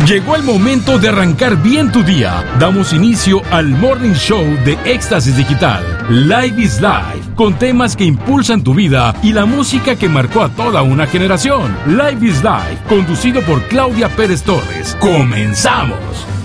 Llegó el momento de arrancar bien tu día. Damos inicio al Morning Show de Éxtasis Digital. Live is Life, con temas que impulsan tu vida y la música que marcó a toda una generación. Live is Life, conducido por Claudia Pérez Torres. ¡Comenzamos!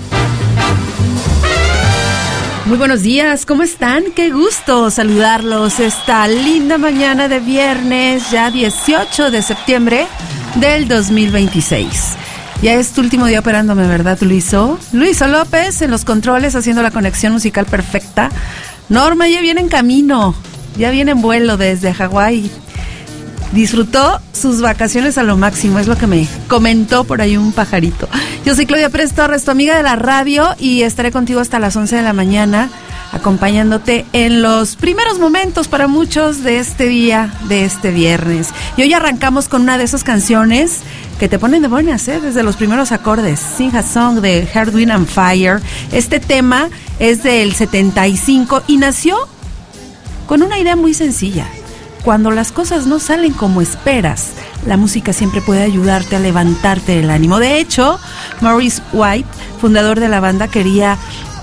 Muy buenos días, ¿cómo están? Qué gusto saludarlos esta linda mañana de viernes, ya 18 de septiembre del 2026. Ya es tu último día operándome, ¿verdad, Luiso? Luiso López en los controles haciendo la conexión musical perfecta. Norma ya viene en camino, ya viene en vuelo desde Hawái. Disfrutó sus vacaciones a lo máximo, es lo que me comentó por ahí un pajarito. Yo soy Claudia Pérez Torres, tu amiga de la radio, y estaré contigo hasta las 11 de la mañana, acompañándote en los primeros momentos para muchos de este día, de este viernes. Y hoy arrancamos con una de esas canciones que te ponen de buenas, desde los primeros acordes. Sing a Song de Earth, Wind and Fire. Este tema es del 75 y nació con una idea muy sencilla. Cuando las cosas no salen como esperas, la música siempre puede ayudarte a levantarte el ánimo. De hecho, Maurice White, fundador de la banda, quería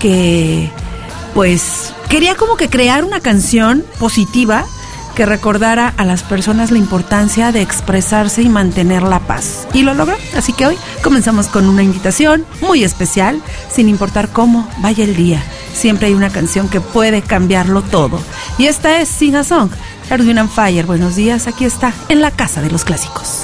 como que crear una canción positiva que recordara a las personas la importancia de expresarse y mantener la paz. Y lo logró. Así que hoy comenzamos con una invitación muy especial, sin importar cómo vaya el día. Siempre hay una canción que puede cambiarlo todo. Y esta es Sing a Song, Earth, Wind and Fire. Buenos días, aquí está, en la casa de los clásicos.